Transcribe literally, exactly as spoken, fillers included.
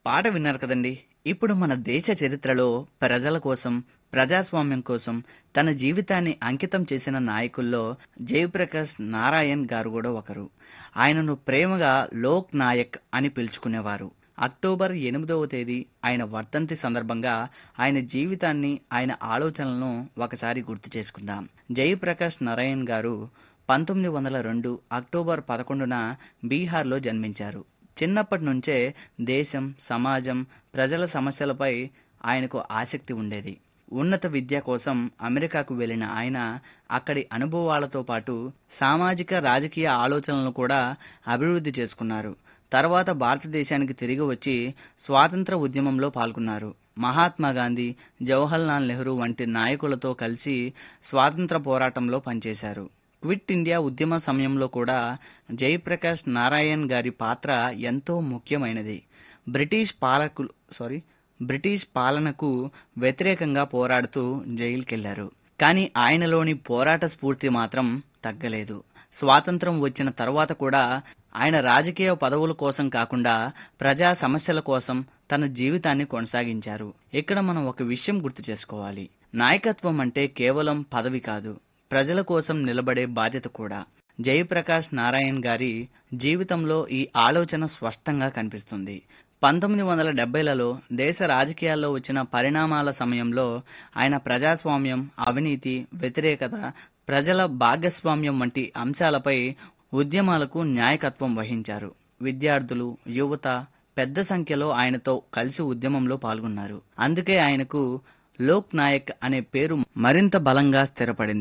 పాట విన్నారు కదండి. ఇప్పుడు మన దేశ చరిత్రలో ప్రజల కోసం, ప్రజాస్వామ్యం కోసం తన జీవితాన్ని అంకితం చేసిన నాయకుల్లో జయప్రకాష్ నారాయణ్ గారు కూడా ఒకరు. ఆయనను ప్రేమగా లోక్ నాయక్ అని పిలుచుకునేవారు. అక్టోబర్ ఎనిమిదవ తేదీ ఆయన వర్ధంతి సందర్భంగా ఆయన జీవితాన్ని, ఆయన ఆలోచనలను ఒకసారి గుర్తు చేసుకుందాం. జయప్రకాష్ నారాయణ్ గారు పంతొమ్మిది వందల రెండు అక్టోబర్ పదకొండున బీహార్లో జన్మించారు. చిన్నప్పటి నుంచే దేశం, సమాజం, ప్రజల సమస్యలపై ఆయనకు ఆసక్తి ఉండేది. ఉన్నత విద్య కోసం అమెరికాకు వెళ్లిన ఆయన అక్కడి అనుభవాలతో పాటు సామాజిక, రాజకీయ ఆలోచనలను కూడా అభివృద్ధి చేసుకున్నారు. తర్వాత భారతదేశానికి తిరిగి వచ్చి స్వాతంత్ర ఉద్యమంలో పాల్గొన్నారు. మహాత్మా గాంధీ, జవహర్ లాల్ నెహ్రూ వంటి నాయకులతో కలిసి స్వాతంత్ర పోరాటంలో పనిచేశారు. క్విట్ ఇండియా ఉద్యమ సమయంలో కూడా జయప్రకాష్ నారాయణ్ గారి పాత్ర ఎంతో ముఖ్యమైనది. బ్రిటిష్ పాలకులు సారీ బ్రిటిష్ పాలనకు వ్యతిరేకంగా పోరాడుతూ జైలుకెళ్లారు. కానీ ఆయనలోని పోరాట స్ఫూర్తి మాత్రం తగ్గలేదు. స్వాతంత్రం వచ్చిన తర్వాత కూడా ఆయన రాజకీయ పదవుల కోసం కాకుండా ప్రజా సమస్యల కోసం తన జీవితాన్ని కొనసాగించారు. ఇక్కడ మనం ఒక విషయం గుర్తు చేసుకోవాలి. నాయకత్వం అంటే కేవలం పదవి కాదు, ప్రజల కోసం నిలబడే బాధ్యత కూడా. జయప్రకాష్ నారాయణ్ గారి జీవితంలో ఈ ఆలోచన స్పష్టంగా కనిపిస్తుంది. పంతొమ్మిది వందల డెబ్బైలలో దేశ రాజకీయాల్లో వచ్చిన పరిణామాల సమయంలో ఆయన ప్రజాస్వామ్యం, అవినీతి, వ్యతిరేకత, ప్రజల భాగస్వామ్యం వంటి అంశాలపై ఉద్యమాలకు నాయకత్వం వహించారు. విద్యార్థులు, యువత పెద్ద సంఖ్యలో ఆయనతో కలిసి ఉద్యమంలో పాల్గొన్నారు. అందుకే ఆయనకు లోక్ నాయక్ అనే పేరు మరింత బలంగా స్థిరపడింది.